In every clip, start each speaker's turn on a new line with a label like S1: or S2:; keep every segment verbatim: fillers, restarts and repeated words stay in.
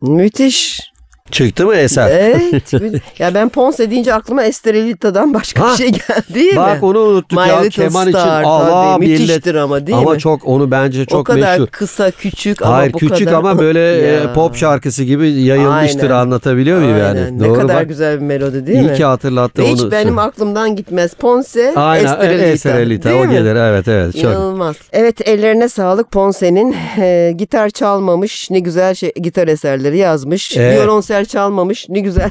S1: Müthiş.
S2: Çıktı mı eser?
S1: Evet. Ya ben Ponce deyince aklıma Estrellita'dan başka
S2: Ha,
S1: bir şey geldi değil mi?
S2: Bak onu unuttuk
S1: My
S2: ya.
S1: Little
S2: Keman
S1: Star,
S2: için Allah
S1: tabii,
S2: millet.
S1: müthiştir ama değil
S2: ama
S1: mi?
S2: çok onu bence çok
S1: o kadar
S2: meşhur.
S1: kısa küçük ama
S2: Hayır
S1: bu
S2: küçük
S1: kadar.
S2: ama böyle
S1: Ya.
S2: pop şarkısı gibi yayılmıştır,
S1: Aynen.
S2: anlatabiliyor muyum
S1: Aynen.
S2: yani?
S1: Ne
S2: Doğru
S1: kadar
S2: bak.
S1: güzel bir melodi değil
S2: İyi
S1: mi?
S2: ki hatırlattı
S1: Ve
S2: onu.
S1: hiç benim aklımdan gitmez. Ponce,
S2: Aynen,
S1: Estrellita.
S2: Estrellita
S1: değil
S2: o
S1: mi?
S2: gelir, evet evet. Çok.
S1: İnanılmaz. Evet, ellerine sağlık Ponce'nin. E, gitar çalmamış, ne güzel şey, gitar eserleri yazmış.
S2: Evet.
S1: Violonsel çalmamış, ne güzel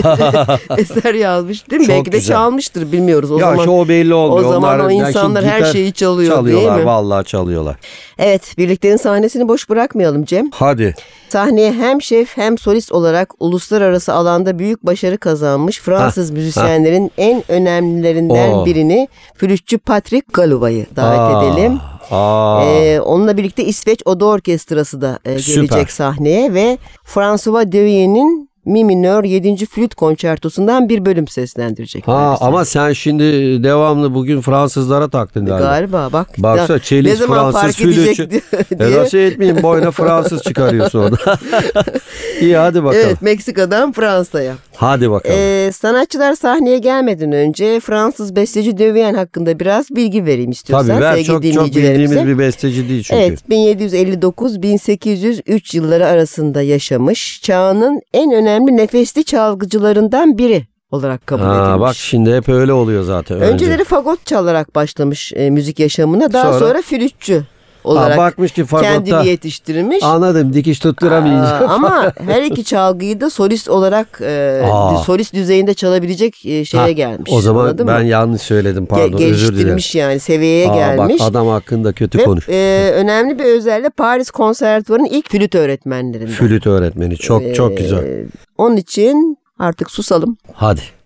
S1: eser yazmış değil mi?
S2: Çok
S1: Belki de
S2: güzel.
S1: çalmıştır, bilmiyoruz. O
S2: Ya
S1: zaman,
S2: şu o belli olmuyor.
S1: O zaman
S2: Onlar,
S1: o
S2: yani
S1: insanlar
S2: şimdi
S1: her
S2: gitar
S1: şeyi çalıyor
S2: çalıyorlar,
S1: değil mi?
S2: vallahi çalıyorlar.
S1: Evet, birliklerin sahnesini boş bırakmayalım Cem.
S2: Hadi.
S1: Sahneye hem şef hem solist olarak uluslararası alanda büyük başarı kazanmış Fransız
S2: Ha,
S1: müzisyenlerin en önemlilerinden
S2: Oo.
S1: birini, flütçü Patrick Galouvet'ı davet
S2: Aa,
S1: edelim.
S2: Aa.
S1: Ee, onunla birlikte İsveç Oda Orkestrası da e,
S2: Süper.
S1: gelecek sahneye ve François Devien'in Mi minör yedinci flüt konçertosundan bir bölüm seslendirecek.
S2: Ha, ama sen şimdi devamlı bugün Fransızlara taktın galiba.
S1: Galiba bak.
S2: Baksana,
S1: ya,
S2: çelik
S1: ne zaman
S2: Fransız
S1: fark edecek
S2: flütçü.
S1: diye.
S2: E nasıl etmeyeyim, boyuna Fransız çıkarıyorsun orada. İyi, hadi bakalım.
S1: Evet, Meksika'dan Fransa'ya.
S2: Hadi bakalım.
S1: Ee, sanatçılar sahneye gelmeden önce Fransız besteci Devien hakkında biraz bilgi vereyim istiyorsan.
S2: Tabii ver,
S1: sevgili
S2: çok çok
S1: dinleyicilerimize.
S2: bildiğimiz bir besteci değil çünkü.
S1: Evet, bin yedi yüz elli dokuz bin sekiz yüz üç yılları arasında yaşamış, çağının en önemli nefesli çalgıcılarından biri olarak kabul
S2: Ha,
S1: edilmiş.
S2: bak şimdi hep öyle oluyor zaten.
S1: Önceleri
S2: önce.
S1: fagot çalarak başlamış e, müzik yaşamına, daha
S2: Sonra?
S1: sonra, flütçü olarak
S2: Ha, bakmış ki fagotta
S1: kendini yetiştirmiş.
S2: anladım, dikiş tutturamayacağım.
S1: Aa, ama her iki çalgıyı da solist olarak e,
S2: Aa.
S1: solist düzeyinde çalabilecek e, şeye
S2: Ha,
S1: gelmiş.
S2: O zaman
S1: Anladın
S2: ben
S1: mı?
S2: yanlış söyledim,
S1: Ge-
S2: pardon, özür dilerim.
S1: geliştirmiş yani, seviyeye
S2: Aa,
S1: gelmiş.
S2: Bak adam hakkında kötü
S1: Ve
S2: konuş.
S1: e, önemli bir özelliği, Paris Konservatuvarı'nın ilk flüt öğretmenlerinden.
S2: Flüt öğretmeni çok çok güzel.
S1: Ee, Onun için artık susalım.
S2: Hadi.